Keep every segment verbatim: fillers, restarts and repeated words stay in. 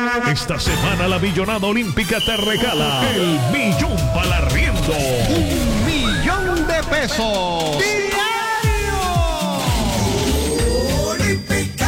Esta semana la Millonada Olímpica te regala el millón para arriendo. Un millón de pesos. ¡Diario! ¡Olímpica!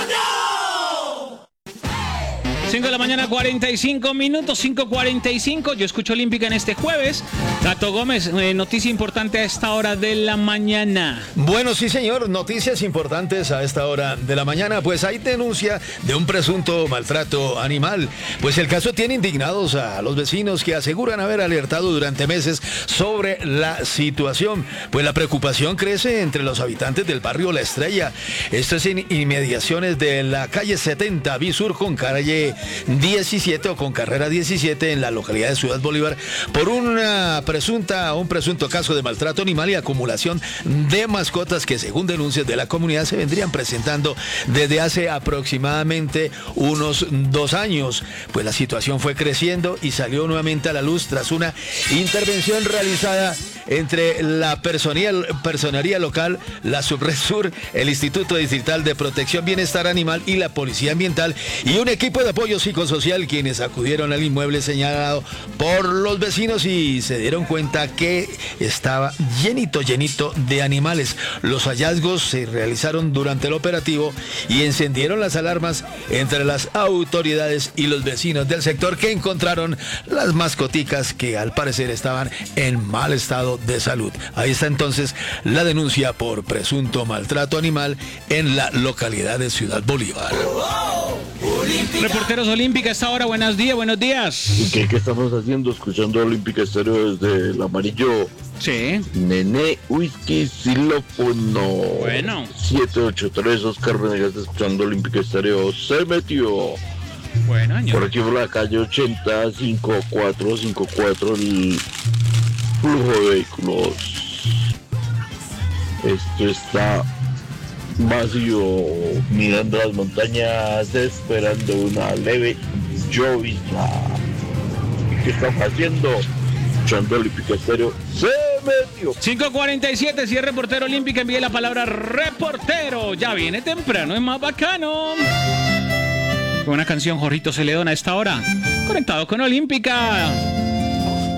cinco de la mañana, cuarenta y cinco minutos, cinco cuarenta y cinco. Yo escucho Olímpica en este jueves. Tato Gómez, eh, noticia importante a esta hora de la mañana. Bueno, sí señor, noticias importantes a esta hora de la mañana. Pues hay denuncia de un presunto maltrato animal. Pues el caso tiene indignados a los vecinos que aseguran haber alertado durante meses sobre la situación. Pues la preocupación crece entre los habitantes del barrio La Estrella. Esto es en inmediaciones de la calle setenta, Bisur con calle diecisiete o con carrera diecisiete en la localidad de Ciudad Bolívar por una presunta, un presunto caso de maltrato animal y acumulación de mascotas que según denuncias de la comunidad se vendrían presentando desde hace aproximadamente unos dos años. Pues la situación fue creciendo y salió nuevamente a la luz tras una intervención realizada entre la personería, personería local, la Subresur, el Instituto Distrital de Protección Bienestar Animal y la Policía Ambiental y un equipo de apoyo psicosocial quienes acudieron al inmueble señalado por los vecinos y se dieron cuenta que estaba llenito, llenito de animales. Los hallazgos se realizaron durante el operativo y encendieron las alarmas entre las autoridades y los vecinos del sector que encontraron las mascoticas que al parecer estaban en mal estado de salud. Ahí está entonces la denuncia por presunto maltrato animal en la localidad de Ciudad Bolívar. Reporteros Olímpica, a esta hora, buenos días, buenos días. ¿Y qué, qué estamos haciendo? Escuchando Olímpica Estéreo desde el amarillo. Sí. Nene Whisky Xilófono. Bueno. siete ocho tres, Oscar Venegas, escuchando Olímpica Estéreo. Se metió. Bueno, año. Por aquí por la calle ochenta, cincuenta y cuatro cincuenta y cuatro, el flujo de vehículos. Esto está vacío, mirando las montañas, esperando una leve llovizna. ¿Qué estamos haciendo? Escuchando Olímpica Estéreo. Se metió. cinco cuarenta y siete, si es reportero Olímpica, envíe la palabra reportero. Ya viene temprano, es más bacano. Con una canción, Jorrito Celedón a esta hora. Conectado con Olímpica.